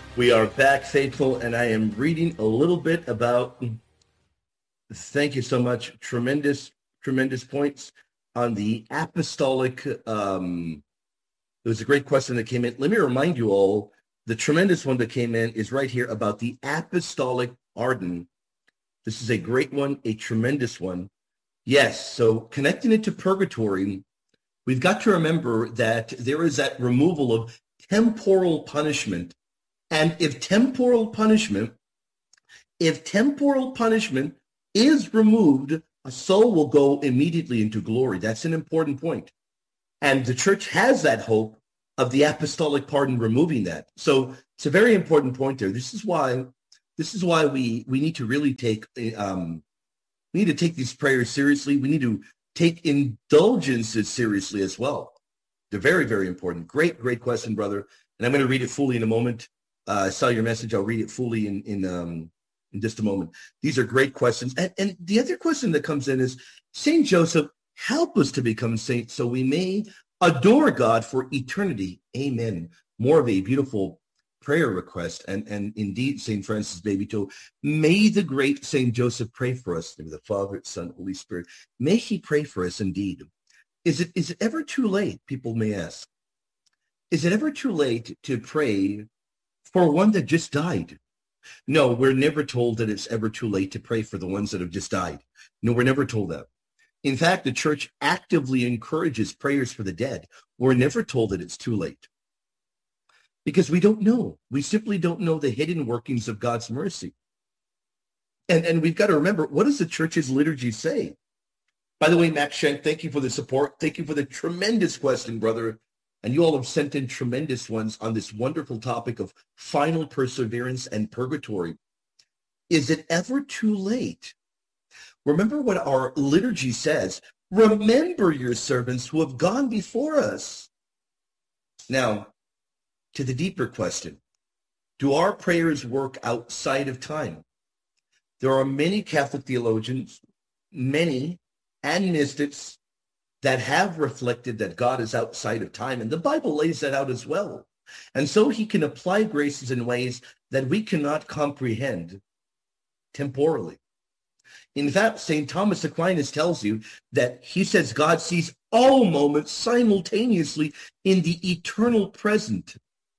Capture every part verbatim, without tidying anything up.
We are back, faithful, and I am reading a little bit about, thank you so much, tremendous, tremendous points on the apostolic. Um, it was a great question that came in. Let me remind you all, the tremendous one that came in is right here about the apostolic pardon. This is a great one, a tremendous one. Yes, so connecting it to purgatory, we've got to remember that there is that removal of temporal punishment. And if temporal punishment, if temporal punishment is removed, a soul will go immediately into glory. That's an important point. And the church has that hope of the apostolic pardon removing that. So it's a very important point there. This is why, this is why we, we need to really take, um, we need to take these prayers seriously. We need to take indulgences seriously as well. They're very, very important. Great, great question, brother. And I'm going to read it fully in a moment. Uh, I saw your message. I'll read it fully in in, um, in just a moment. These are great questions. And, and the other question that comes in is, Saint Joseph, help us to become saints so we may adore God for eternity. Amen. More of a beautiful prayer request. And, and indeed, Saint Francis Babito, may the great Saint Joseph pray for us. Maybe the Father, Son, Holy Spirit. May he pray for us indeed. Is it is it ever too late, people may ask? Is it ever too late to pray for one that just died? No, we're never told that it's ever too late to pray for the ones that have just died. No, we're never told that. In fact, the church actively encourages prayers for the dead. We're never told that it's too late because we don't know. We simply don't know the hidden workings of God's mercy. And, and we've got to remember, what does the church's liturgy say? By the way, Max Schenk, thank you for the support. Thank you for the tremendous question, brother. And you all have sent in tremendous ones on this wonderful topic of final perseverance and purgatory. Is it ever too late? Remember what our liturgy says. Remember your servants who have gone before us. Now, to the deeper question, do our prayers work outside of time? There are many Catholic theologians, many, and mystics that have reflected that God is outside of time. And the Bible lays that out as well. And so he can apply graces in ways that we cannot comprehend temporally. In fact, Saint Thomas Aquinas tells you that he says God sees all moments simultaneously in the eternal present.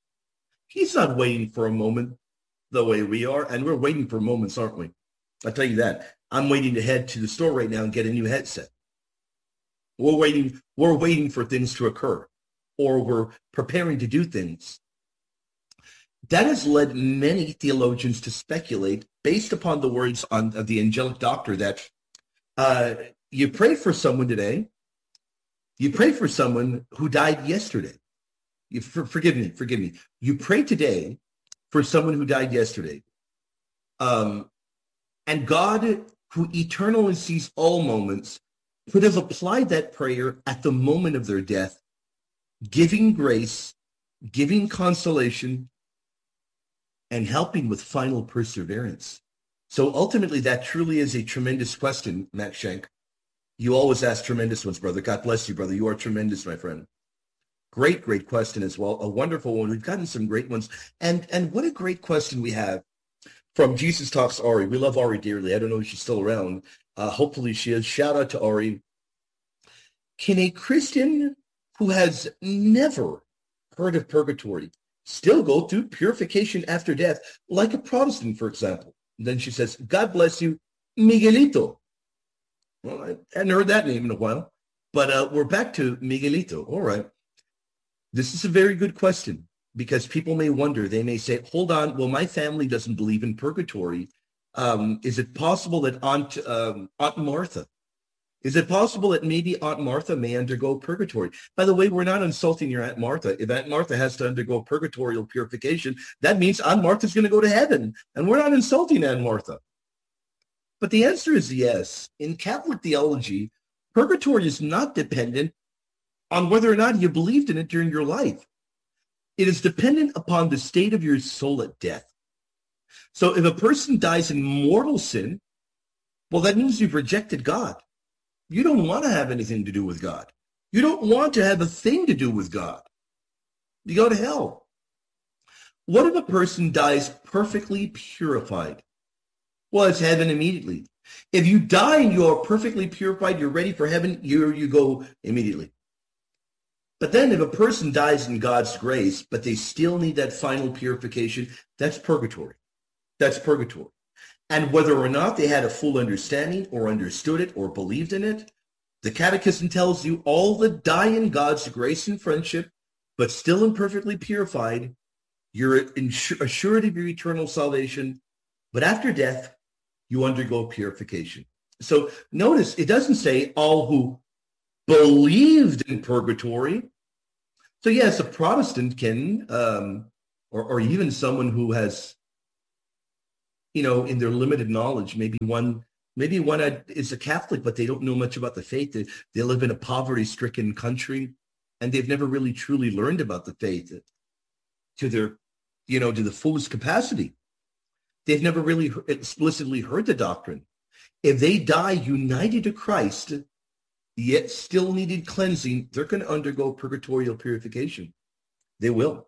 He's not waiting for a moment the way we are, and we're waiting for moments, aren't we? I'll tell you that. I'm waiting to head to the store right now and get a new headset. We're waiting, we're waiting for things to occur, or we're preparing to do things. That has led many theologians to speculate, based upon the words on, of the angelic doctor, that uh, you pray for someone today, you pray for someone who died yesterday. You, for, forgive me, forgive me. You pray today for someone who died yesterday. Um, and God, who eternally sees all moments, could have applied that prayer at the moment of their death, giving grace, giving consolation, and helping with final perseverance. So ultimately, that truly is a tremendous question, Matt Schenk. You always ask tremendous ones, brother. God bless you, brother. You are tremendous, my friend. Great, great question as well. A wonderful one. We've gotten some great ones. And, and what a great question we have from Jesus Talks Ari. We love Ari dearly. I don't know if she's still around. Uh, hopefully she is. Shout out to Ari. Can a Christian who has never heard of purgatory still go through purification after death, like a Protestant, for example? And then she says, God bless you, Miguelito. Well, I hadn't heard that name in a while, but uh, we're back to Miguelito. All right. This is a very good question because people may wonder, they may say, hold on, well, my family doesn't believe in purgatory. Um, is it possible that Aunt, um, Aunt Martha, is it possible that maybe Aunt Martha may undergo purgatory? By the way, we're not insulting your Aunt Martha. If Aunt Martha has to undergo purgatorial purification, that means Aunt Martha's going to go to heaven. And we're not insulting Aunt Martha. But the answer is yes. In Catholic theology, purgatory is not dependent on whether or not you believed in it during your life. It is dependent upon the state of your soul at death. So if a person dies in mortal sin, well, that means you've rejected God. You don't want to have anything to do with God. You don't want to have a thing to do with God. You go to hell. What if a person dies perfectly purified? Well, it's heaven immediately. If you die and you're perfectly purified, you're ready for heaven, you you go immediately. But then if a person dies in God's grace, but they still need that final purification, that's purgatory. That's purgatory. And whether or not they had a full understanding or understood it or believed in it, the Catechism tells you all that die in God's grace and friendship, but still imperfectly purified, you're assured of your eternal salvation. But after death, you undergo purification. So notice, it doesn't say all who believed in purgatory. So yes, a Protestant can, um, or, or even someone who has, you know, in their limited knowledge, maybe one, maybe one is a Catholic, but they don't know much about the faith. They, they live in a poverty-stricken country, and they've never really truly learned about the faith to their, you know, to the fullest capacity. They've never really explicitly heard the doctrine. If they die united to Christ, yet still needed cleansing, they're going to undergo purgatorial purification. They will.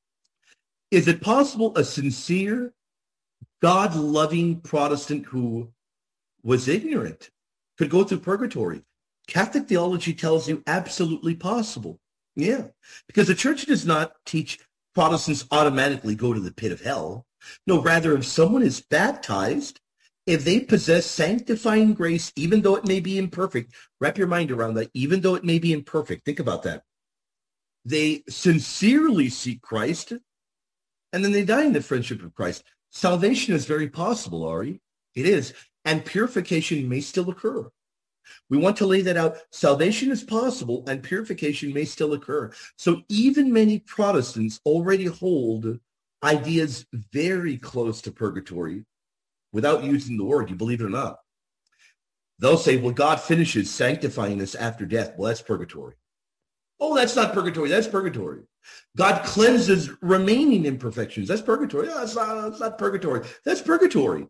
Is it possible a sincere, God-loving Protestant who was ignorant could go through purgatory? Catholic theology tells you absolutely possible. Yeah, because the church does not teach Protestants automatically go to the pit of hell. No, rather, if someone is baptized, if they possess sanctifying grace, even though it may be imperfect, wrap your mind around that, even though it may be imperfect, think about that. They sincerely seek Christ, and then they die in the friendship of Christ. Salvation is very possible, Ari. It is. And purification may still occur. We want to lay that out. Salvation is possible, and purification may still occur. So even many Protestants already hold ideas very close to purgatory without using the word, you believe it or not. They'll say, well, God finishes sanctifying us after death. Well, that's purgatory. Oh, that's not purgatory. That's purgatory. God cleanses remaining imperfections. That's purgatory. No, that's not, that's not purgatory. That's purgatory.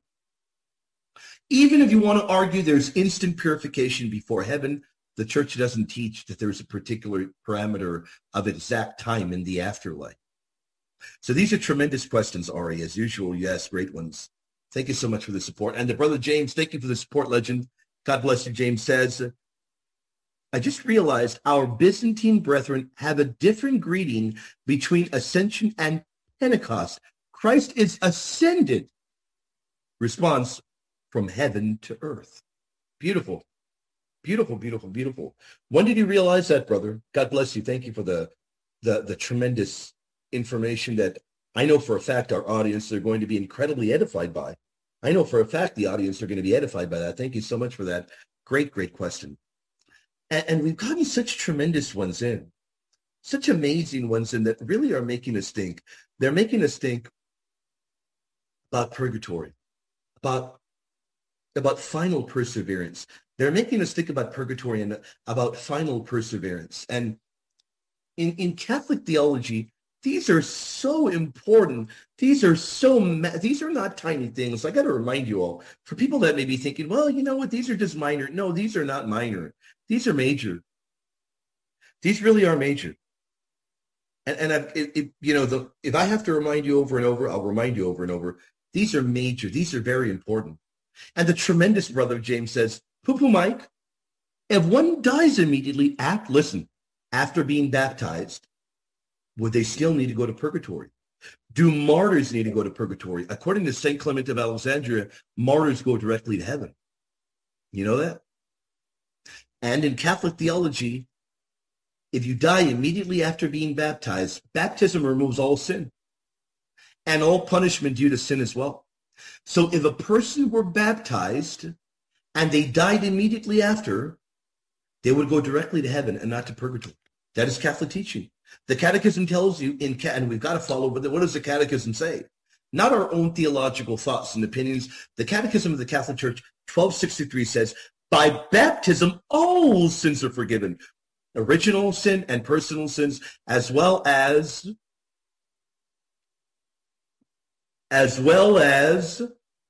Even if you want to argue there's instant purification before heaven, the church doesn't teach that there's a particular parameter of exact time in the afterlife. So these are tremendous questions, Ari. As usual, you ask great ones. Thank you so much for the support. And the brother James, thank you for the support, legend. God bless you, James says, I just realized our Byzantine brethren have a different greeting between Ascension and Pentecost. Christ is ascended. Response, from heaven to earth. Beautiful. Beautiful, beautiful, beautiful. When did you realize that, brother? God bless you. Thank you for the, the, the tremendous information that I know for a fact our audience are going to be incredibly edified by. I know for a fact the audience are going to be edified by that. Thank you so much for that. Great, great question. And, and we've gotten such tremendous ones in, such amazing ones in that really are making us think. They're making us think about purgatory, about, about final perseverance. They're making us think about purgatory and about final perseverance. And in, in Catholic theology, these are so important. These are so, ma- these are not tiny things. I got to remind you all, for people that may be thinking, well, you know what, these are just minor. No, these are not minor. These are major. These really are major. And, and I've, it, it, you know, the, if I have to remind you over and over, I'll remind you over and over. These are major. These are very important. And the tremendous brother James says, poo-poo Mike, if one dies immediately, act, listen, after being baptized, would they still need to go to purgatory? Do martyrs need to go to purgatory? According to Saint Clement of Alexandria, martyrs go directly to heaven. You know that? And in Catholic theology, if you die immediately after being baptized, baptism removes all sin and all punishment due to sin as well. So if a person were baptized and they died immediately after, they would go directly to heaven and not to purgatory. That is Catholic teaching. The Catechism tells you, in and we've got to follow, but what does the Catechism say? Not our own theological thoughts and opinions. The Catechism of the Catholic Church, twelve sixty-three says, by baptism, all sins are forgiven. Original sin and personal sins, as well as, as well as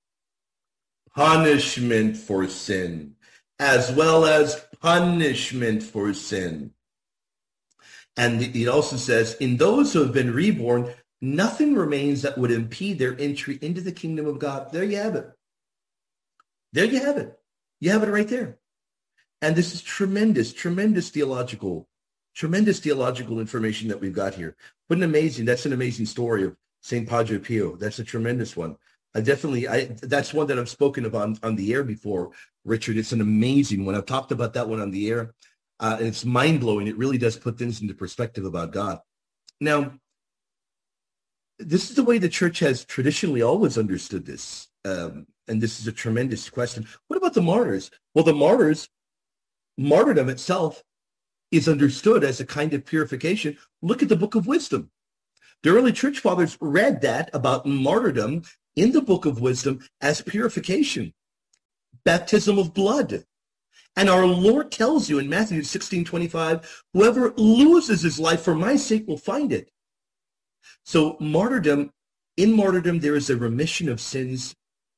punishment for sin, as well as punishment for sin. And it also says, in those who have been reborn, Nothing remains that would impede their entry into the kingdom of God. There you have it. There you have it. You have it right there. And this is tremendous, tremendous theological, tremendous theological information that we've got here. But an amazing, that's an amazing story of Saint Padre Pio. That's a tremendous one. I definitely, I that's one that I've spoken about on, on the air before, Richard. It's an amazing one. I've talked about that one on the air. Uh, and it's mind-blowing. It really does put things into perspective about God. Now, this is the way the church has traditionally always understood this. Um, and this is a tremendous question. What about the martyrs? Well, the martyrs, martyrdom itself is understood as a kind of purification. Look at the Book of Wisdom. The early church fathers read that about martyrdom in the Book of Wisdom as purification, baptism of blood. And our Lord tells you in Matthew sixteen twenty-five, whoever loses his life for my sake will find it. So martyrdom, in martyrdom, there is a remission of sins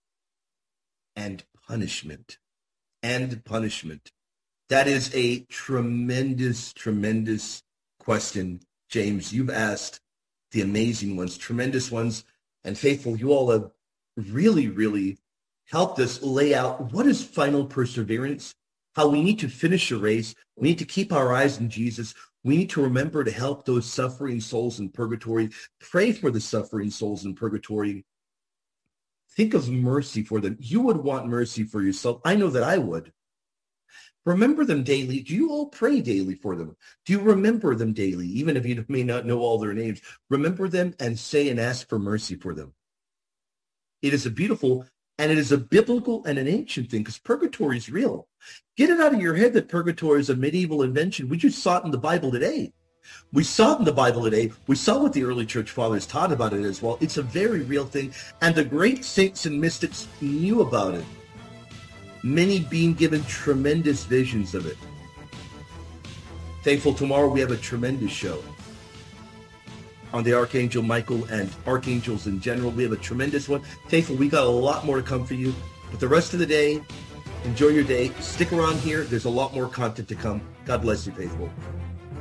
and punishment. And punishment. That is a tremendous, tremendous question, James. You've asked the amazing ones, tremendous ones, and faithful. You all have really, really helped us lay out what is final perseverance, how we need to finish a race. We need to keep our eyes on Jesus. We need to remember to help those suffering souls in purgatory. Pray for the suffering souls in purgatory. Think of mercy for them. You would want mercy for yourself. I know that I would. Remember them daily. Do you all pray daily for them? Do you remember them daily, even if you may not know all their names? Remember them and say and ask for mercy for them. It is a beautiful, and it is a biblical and an ancient thing, because purgatory is real. Get it out of your head that purgatory is a medieval invention. We just saw it in the Bible today. We saw it in the Bible today. We saw what the early church fathers taught about it as well. It's a very real thing, and the great saints and mystics knew about it. Many being given tremendous visions of it. Thankful tomorrow we have a tremendous show on the Archangel Michael and archangels in general. We have a tremendous one. Thankful we got a lot more to come for you. But the rest of the day, enjoy your day. Stick around here. There's a lot more content to come. God bless you, faithful.